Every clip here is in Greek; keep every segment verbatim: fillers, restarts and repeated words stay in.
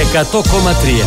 εκατό κόμμα τρία.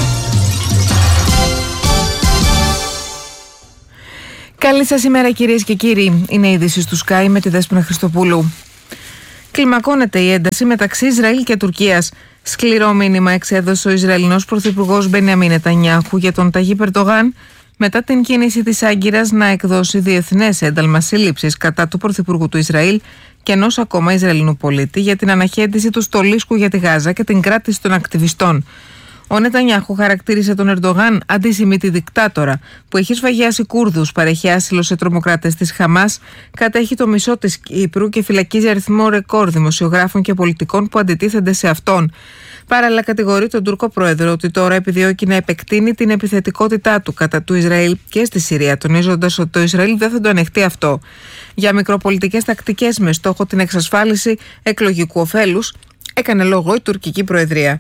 Καλή σας ημέρα κυρίες και κύριοι. Είναι η είδηση του Sky με τη Δέσποινα Χριστοπούλου. Κλιμακώνεται η ένταση μεταξύ Ισραήλ και Τουρκίας. Σκληρό μήνυμα εξέδωσε ο Ισραηλινός Πρωθυπουργός Μπενιαμίν Νετανιάχου για τον Ταγίπ Ερντογάν μετά την κίνηση της Άγκυρας να εκδώσει διεθνές ένταλμα σύλληψης κατά του Πρωθυπουργού του Ισραήλ και ενός ακόμα Ισραηλινού πολίτη για την αναχέτηση του στολίσκου για τη Γάζα και την κράτηση των ακτιβιστών. Ο Νετανιάχου χαρακτήρισε τον Ερντογάν αντισημίτη δικτάτορα που έχει σφαγιάσει Κούρδους, παρέχει άσυλο σε τρομοκράτες της Χαμάς, κατέχει το μισό της Κύπρου και φυλακίζει αριθμό ρεκόρ δημοσιογράφων και πολιτικών που αντιτίθενται σε αυτόν. Παράλληλα, κατηγορεί τον Τούρκο πρόεδρο ότι τώρα επιδιώκει να επεκτείνει την επιθετικότητά του κατά του Ισραήλ και στη Συρία, τονίζοντας ότι το Ισραήλ δεν θα το ανεχτεί αυτό. Για μικροπολιτικές τακτικές με στόχο την εξασφάλιση εκλογικού ωφέλους, έκανε λόγο η τουρκική προεδρία.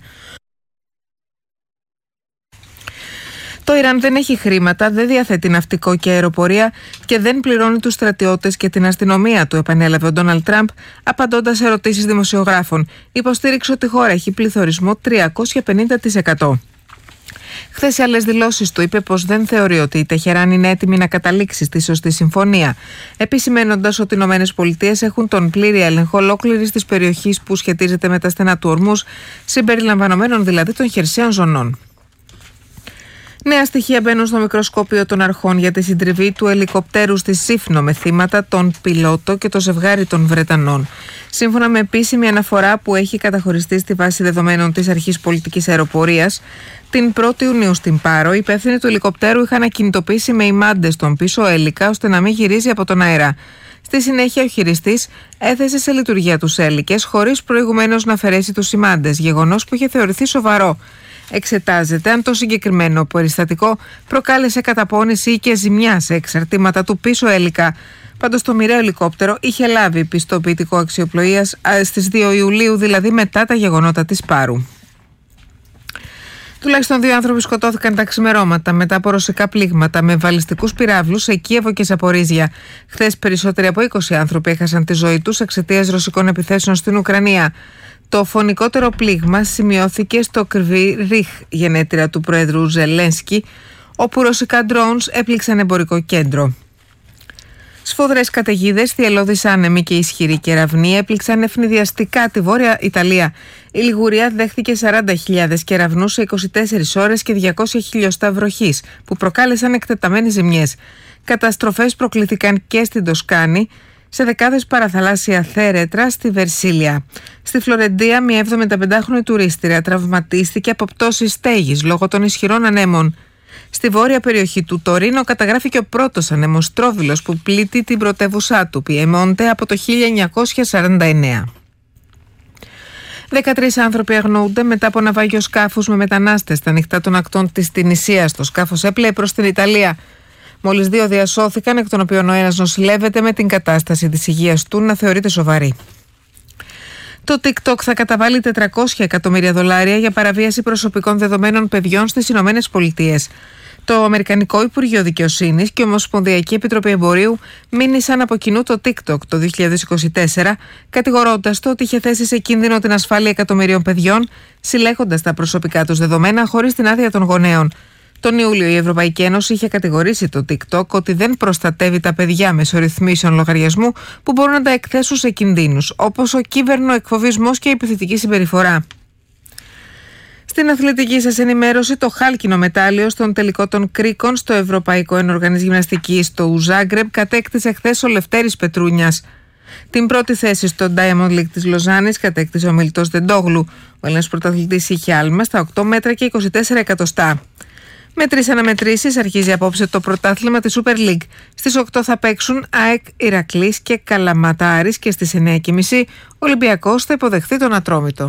Το Ιράν δεν έχει χρήματα, δεν διαθέτει ναυτικό και αεροπορία και δεν πληρώνει τους στρατιώτες και την αστυνομία του, επανέλαβε ο Ντόναλντ Τραμπ, απαντώντας σε ερωτήσεις δημοσιογράφων. Υποστήριξε ότι η χώρα έχει πληθωρισμό τριακόσια πενήντα τοις εκατό. Χθες σε άλλες δηλώσεις του είπε πως δεν θεωρεί ότι η Τεχεράν είναι έτοιμη να καταλήξει στη σωστή συμφωνία, επισημαίνοντας ότι οι Ηνωμένες Πολιτείες έχουν τον πλήρη έλεγχο ολόκληρης της περιοχής που σχετίζεται με τα στενά του Ορμούζ, συμπεριλαμβανομένων δηλαδή των χερσαίων ζωνών. Νέα στοιχεία μπαίνουν στο μικροσκόπιο των αρχών για τη συντριβή του ελικοπτέρου στη Σύφνο με θύματα τον πιλότο και το ζευγάρι των Βρετανών. Σύμφωνα με επίσημη αναφορά που έχει καταχωριστεί στη βάση δεδομένων της Αρχής Πολιτικής Αεροπορίας, την πρώτη Ιουνίου στην Πάρο, οι υπεύθυνοι του ελικοπτέρου είχαν ακινητοποιήσει με ημάντες τον πίσω έλικα ώστε να μην γυρίζει από τον αέρα. Στη συνέχεια, ο χειριστής έθεσε σε λειτουργία τους έλικες χωρίς προηγουμένως να αφαιρέσει τους ημάντες, γεγονός που είχε θεωρηθεί σοβαρό. Εξετάζεται αν το συγκεκριμένο περιστατικό προκάλεσε καταπώνηση ή και ζημιά σε εξαρτήματα του πίσω έλικα. Πάντως το μοιραίο ελικόπτερο είχε λάβει πιστοποιητικό αξιοπλοείας στις δύο Ιουλίου, δηλαδή μετά τα γεγονότα της Πάρου. Τουλάχιστον δύο άνθρωποι σκοτώθηκαν τα ξημερώματα μετά από ρωσικά πλήγματα με βαλιστικούς πυράβλους σε Κίεβο και Ζαπορίζια. Χθες περισσότεροι από είκοσι άνθρωποι έχασαν τη ζωή τους εξαιτίας ρωσικών επιθέσεων στην Ουκρανία. Το φωνικότερο πλήγμα σημειώθηκε στο Κρβί Ριχ, γενέτειρα του Προέδρου Ζελένσκι, όπου ρωσικά drones έπληξαν εμπορικό κέντρο. Σφοδρές καταιγίδες, θυελλώδεις άνεμοι και ισχυροί κεραυνοί έπληξαν ευνηδιαστικά τη Βόρεια Ιταλία. Η Λιγουρία δέχθηκε σαράντα χιλιάδες κεραυνούς σε είκοσι τέσσερις ώρες και διακόσια χιλιοστά βροχής, που προκάλεσαν εκτεταμένες ζημιές. Καταστροφές προκλήθηκαν και στην Τοσκάνη, σε δεκάδες παραθαλάσσια θέρετρα στη Βερσίλια. Στη Φλωρεντία, μια εβδομηνταπεντάχρονη τουρίστρια τραυματίστηκε από πτώση στέγης λόγω των ισχυρών ανέμων. Στη βόρεια περιοχή του Τωρίνο καταγράφηκε ο πρώτος ανέμος Τρόβιλος που πλήττει την πρωτεύουσά του, Πιεμόντε, από το χίλια εννιακόσια σαράντα εννέα. δεκατρείς άνθρωποι αγνοούνται μετά από ναυάγιο σκάφους με μετανάστες στα νυχτά των ακτών της Τινησίας. Το σκάφος έπλεε προς την Ιταλία. Μόλις δύο διασώθηκαν, εκ των οποίων ο ένας νοσηλεύεται με την κατάσταση της υγείας του να θεωρείται σοβαρή. Το TikTok θα καταβάλει τετρακόσια εκατομμύρια δολάρια για παραβίαση προσωπικών δεδομένων παιδιών στις Ηνωμένες Πολιτείες. Το Αμερικανικό Υπουργείο Δικαιοσύνης και η Ομοσπονδιακή Επιτροπή Εμπορίου μήνυσαν από κοινού το TikTok το δύο χιλιάδες είκοσι τέσσερα, κατηγορώντας το ότι είχε θέσει σε κίνδυνο την ασφάλεια εκατομμυρίων παιδιών, συλλέγοντας τα προσωπικά τους δεδομένα χωρίς την άδεια των γονέων. Τον Ιούλιο η Ευρωπαϊκή Ένωση είχε κατηγορήσει το TikTok ότι δεν προστατεύει τα παιδιά μέσω ρυθμίσεων λογαριασμού που μπορούν να τα εκθέσουν σε κινδύνους, όπως ο κύβερνο-εκφοβισμός και η επιθετική συμπεριφορά. Στην αθλητική σας ενημέρωση, το χάλκινο μετάλλιο στον τελικό των κρίκων στο Ευρωπαϊκό Ενόργανης Γυμναστικής στο Ζάγκρεπ κατέκτησε χθες ο Λευτέρης Πετρούνιας. Την πρώτη θέση στο Diamond League της Λοζάνης κατέκτησε ο Μιλτός Δεντόγλου. Ο Έλληνας πρωταθλητής είχε άλμα στα οκτώ μέτρα και είκοσι τέσσερα εκατοστά. Με τρεις αναμετρήσεις αρχίζει απόψε το πρωτάθλημα της Super League. Στις οκτώ θα παίξουν ΑΕΚ, Ηρακλής και Καλαματάρης και στις εννιά και μισή ο Ολυμπιακός θα υποδεχθεί τον Ατρόμητο.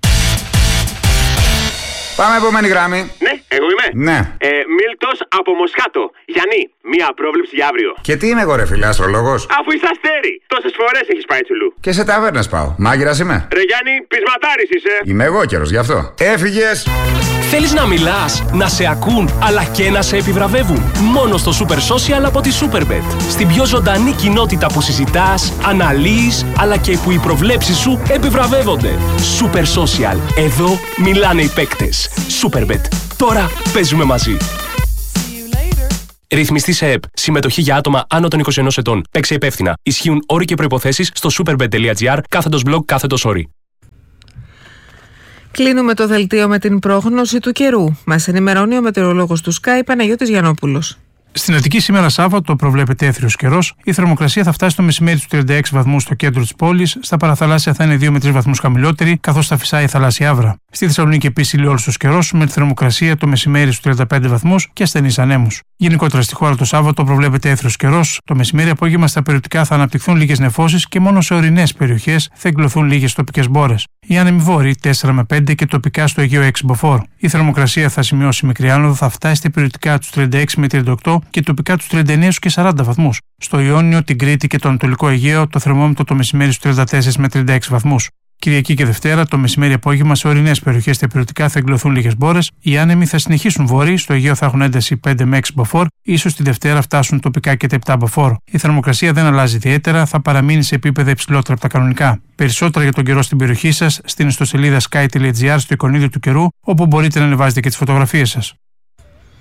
Πάμε επόμενη γράμμη. Ναι, εγώ είμαι. Ναι. Ε, Μίλτος από Μοσχάτο. Γιάννη, μία πρόβλεψη για αύριο. Και τι είμαι εγώ, ρε φίλε, αστρολόγος? Αφού είσαι αστέρι. Τόσες φορές έχεις πάει τσουλού. Και σε ταβέρνες πάω. Μάγειρας είμαι. Ρε Γιάννη, πεισματάρης είσαι. Είμαι εγώ καιρος γι' αυτό. Έφυγες. Θέλεις να μιλάς, να σε ακούν, αλλά και να σε επιβραβεύουν? Μόνο στο Super Social από τη Superbet. Στην πιο ζωντανή κοινότητα που συζητάς, αναλύεις, αλλά και που οι προβλέψεις σου επιβραβεύονται. Super Social. Εδώ μιλάνε οι παίκτες. Superbet. Τώρα παίζουμε μαζί. Ρυθμιστή σε ΕΠ. Συμμετοχή για άτομα άνω των είκοσι ενός ετών. Παίξε υπεύθυνα. Ισχύουν όροι και προϋποθέσεις στο superbet.gr κάθετος blog κάθετος όροι. Κλείνουμε το δελτίο με την πρόγνωση του καιρού. Μας ενημερώνει ο μετεωρολόγος του Sky, Παναγιώτης Γιαννόπουλος. Στην Αττική σήμερα Σάββατο προβλέπεται έθριος καιρός. Η θερμοκρασία θα φτάσει το μεσημέρι στους τριάντα έξι βαθμούς στο κέντρο της πόλης. Στα παραθαλάσσια θα είναι δύο με τρεις βαθμούς χαμηλότερη, καθώς θα φυσάει η θαλάσσια άβρα. Στη Θεσσαλονίκη επίσης ηλιόλουστος καιρός, με τη θερμοκρασία το μεσημέρι στους τριάντα πέντε βαθμούς και ασθενείς ανέμους. Γενικότερα στη χώρα το Σάββατο προβλέπεται έθριος καιρός. Το μεσημέρι απόγευμα στα περιοτικά θα αναπτυχθούν λίγες νεφώσεις και μόνο σε ορεινές περιοχές θα εκκλωθούν λίγες τοπικές μπόρες. Οι άνεμοι βόρειοι τέσσερα με πέντε και τοπικά στο Αιγαίο έξι μποφόρ. Η θερμοκρασία θα σημειώσει μικρή άνοδο, θα φτάσει στα περιοτικά τους τριάντα έξι με τριάντα οκτώ και τοπικά τους τριάντα εννέα και σαράντα βαθμούς. Στο Ιόνιο, την Κρήτη και το Ανατολικό Αιγαίο το θερμόμετρο το μεσημέρι στους τριάντα τέσσερα με τριάντα έξι βαθμούς. Κυριακή και Δευτέρα, το μεσημέρι απόγευμα σε ορεινές περιοχές τα περιοτικά θα εκκλωθούν λίγες μπόρες. Οι άνεμοι θα συνεχίσουν βόρειοι, στο Αιγαίο θα έχουν ένταση πέντε με έξι μποφόρ, ίσως τη Δευτέρα φτάσουν τοπικά και τα επτά μποφόρ. Η θερμοκρασία δεν αλλάζει ιδιαίτερα, θα παραμείνει σε επίπεδα υψηλότερα από τα κανονικά. Περισσότερα για τον καιρό στην περιοχή σας στην ιστοσελίδα sky.gr στο εικονίδιο του καιρού, όπου μπορείτε να ανεβάζετε και τις φωτογραφίες σας.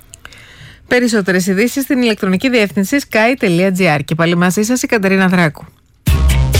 Περισσότερες ειδήσεις στην ηλεκτρονική διεύθυνση sky.gr. Και πάλι μαζί σας η Κατερίνα Δράκου.